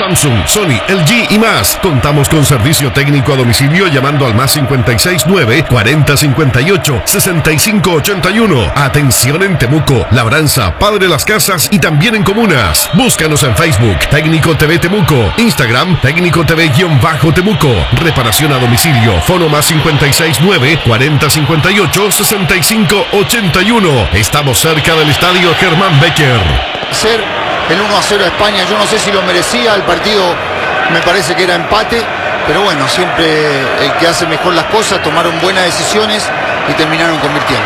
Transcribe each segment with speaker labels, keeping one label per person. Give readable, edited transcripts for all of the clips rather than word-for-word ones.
Speaker 1: Samsung, Sony, LG y más. Contamos con servicio técnico a domicilio llamando al más 569 40 58 65 81. Atención en Temuco, Labranza, Padre Las Casas y también en comunas. Búscanos en Facebook, Técnico TV Temuco, Instagram, Técnico TV-Temuco. Reparación a domicilio, fono más 569 40 58 65 81. Estamos cerca del estadio Germán Becker.
Speaker 2: Ser el 1-0 a España, yo no sé si lo merecía, el partido me parece que era empate, pero bueno, siempre el que hace mejor las cosas, tomaron buenas decisiones y terminaron convirtiendo.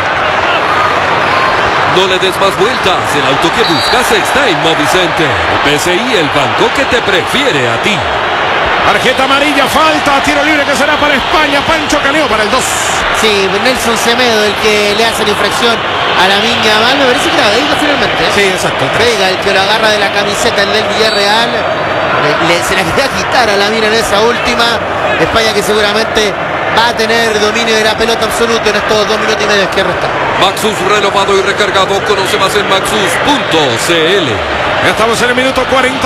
Speaker 3: No le des más vueltas, el auto que buscas está en Movicenter. PSI, el banco que te prefiere a ti.
Speaker 4: Tarjeta amarilla, falta, tiro libre que será para España. Pancho Caneo para el 2.
Speaker 5: Sí, Nelson Semedo el que le hace la infracción a Lamine Yamal. Me parece que era Veiga finalmente.
Speaker 4: Sí, exacto.
Speaker 5: Veiga el que lo agarra de la camiseta, el del Villarreal. Se la quería quitar a Lamine en esa última. España que seguramente va a tener dominio de la pelota absoluto en estos 2 minutos y medio que restan.
Speaker 3: Maxus renovado y recargado. Conoce más en maxus.cl.
Speaker 4: Estamos en el minuto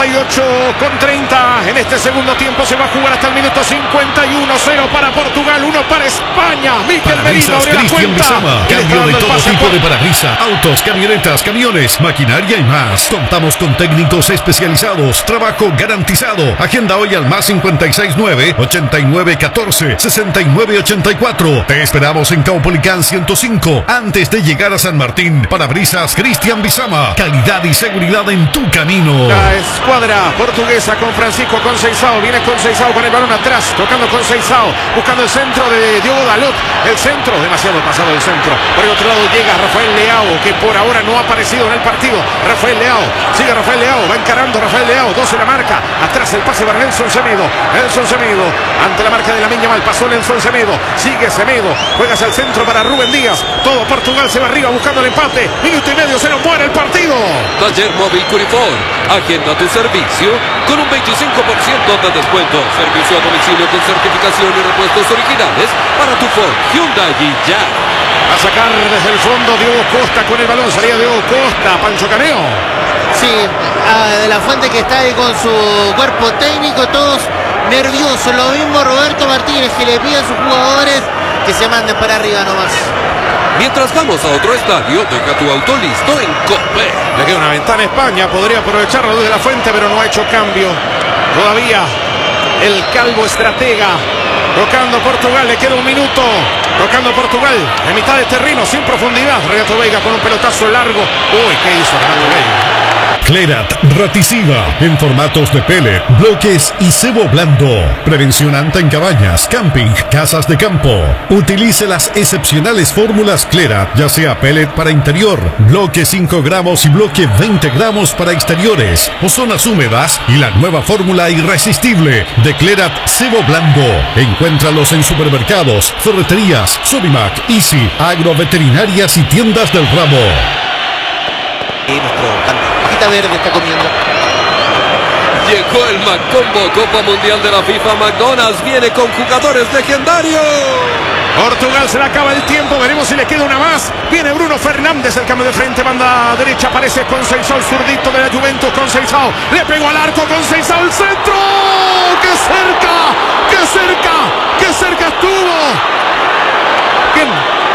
Speaker 4: 48:30. En este segundo tiempo se va a jugar hasta el minuto 51. 0 para Portugal, 1 para España. Mikel Merino abre la
Speaker 1: Cristian
Speaker 4: cuenta.
Speaker 1: Bizama, cambio de todo tipo de parabrisas, autos, camionetas, camiones, maquinaria y más. Contamos con técnicos especializados, trabajo garantizado. Agenda hoy al más 569 89 14 69 84. Te esperamos en Caupolicán 105 antes de llegar a San Martín. Parabrisas Cristian Bizama, calidad y seguridad en tu camino.
Speaker 4: La escuadra portuguesa con Francisco Conceição. Viene Conceição con el balón atrás, tocando Conceição, buscando el centro de Diogo Dalot. El centro, demasiado pasado el centro. Por el otro lado llega Rafael Leao, que por ahora no ha aparecido en el partido. Rafael Leao, sigue Rafael Leao, va encarando Rafael Leao, 12 la marca. Atrás el pase para Nelson Semedo. Nelson Semedo, ante la marca de Lamine Yamal, pasó Nelson Semedo. Sigue Semedo, juegas al centro para Rubén Díaz. Todo Portugal se va arriba buscando el empate. Minuto y medio, se nos muere el partido.
Speaker 3: Taller Móvil Curifor. Agenda tu servicio con un 25% de descuento. Servicio a domicilio con certificación y repuestos originales para tu Ford, Hyundai y Jack.
Speaker 4: A sacar desde el fondo Diogo Costa con el balón. Salía Diogo Costa, Pancho Caneo.
Speaker 5: Sí, de la Fuente que está ahí con su cuerpo técnico, todos nerviosos. Lo mismo Roberto Martínez, que le pide a sus jugadores que se manden para arriba nomás.
Speaker 3: Mientras vamos a otro estadio, deja tu auto listo en Cope.
Speaker 4: Le queda una ventana a España, podría aprovecharlo desde la Fuente, pero no ha hecho cambio. Todavía el calvo estratega. Tocando Portugal, le queda un minuto. Tocando Portugal, en mitad de terreno, sin profundidad. Renato Veiga con un pelotazo largo. Uy, ¿qué hizo Renato Veiga?
Speaker 1: Clerat Raticiva en formatos de pellet, bloques y cebo blando. Prevención anta en cabañas, camping, casas de campo. Utilice las excepcionales fórmulas Clerat, ya sea pellet para interior, bloque 5 gramos y bloque 20 gramos para exteriores o zonas húmedas, y la nueva fórmula irresistible de Clerat cebo blando. Encuéntralos en supermercados, ferreterías, Sodimac, Easy, agroveterinarias y tiendas del ramo.
Speaker 5: Y nuestro cantita verde está comiendo.
Speaker 3: Llegó el McCombo, Copa Mundial de la FIFA. McDonald's viene con jugadores legendarios.
Speaker 4: Portugal se le acaba el tiempo, veremos si le queda una más. Viene Bruno Fernández, el cambio de frente, banda derecha, aparece Conceição, zurdito de la Juventus. Conceição, le pegó al arco, Conceição, el centro. ¡Qué cerca! ¡Qué cerca! ¡Qué cerca estuvo! ¿Quién?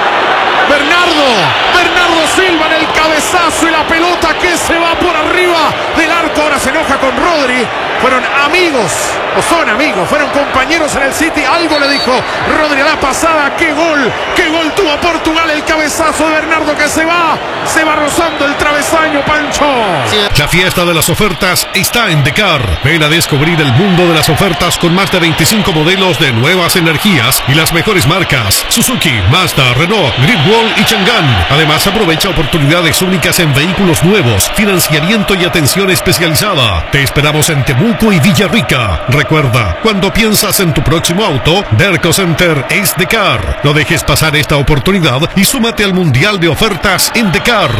Speaker 4: Bernardo Silva en el cabezazo, y la pelota que se va por arriba del arco. Ahora se enoja con Rodri. Fueron amigos, o son amigos, fueron compañeros en el City. Algo le dijo Rodri a la pasada. ¡Qué gol! Tuvo Portugal! El cabezazo de Bernardo que se va rozando el travesaño, Pancho.
Speaker 1: La fiesta de las ofertas está en Decar. Ven a descubrir el mundo de las ofertas con más de 25 modelos de nuevas energías y las mejores marcas: Suzuki, Mazda, Renault, Gripwall y Chang'an. Además, aprovecha oportunidades únicas en vehículos nuevos, financiamiento y atención especializada. Te esperamos en Temuco y Villarrica. Recuerda, cuando piensas en tu próximo auto, Derco Center es Decar. No dejes pasar esta oportunidad y súmate al Mundial de Ofertas en Decar.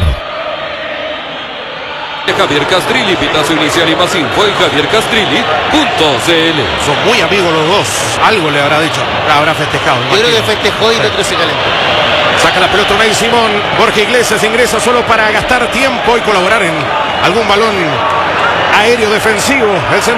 Speaker 3: Javier Castrilli, pitazo inicial y más info en javiercastrilli.cl.
Speaker 4: Son muy amigos los dos. Algo le habrá dicho, habrá festejado.
Speaker 5: Yo creo que festejó y el otro se calentó.
Speaker 4: Saca la pelota Unai Simón. Borja Iglesias ingresa solo para gastar tiempo y colaborar en algún balón aéreo defensivo. El